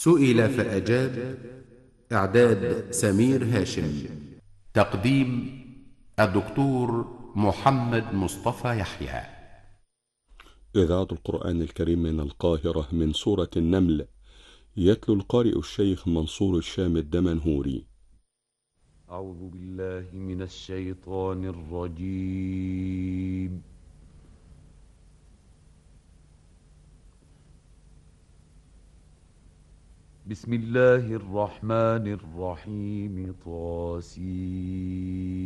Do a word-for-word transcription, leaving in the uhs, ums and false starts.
سئل فأجاب. إعداد سمير هاشم. تقديم الدكتور محمد مصطفى يحيى. إذاعة القرآن الكريم من القاهرة من سورة النمل. يتلو القارئ الشيخ منصور الشام الدمنهوري. أعوذ بالله من الشيطان الرجيم. بسم الله الرحمن الرحيم. طاسين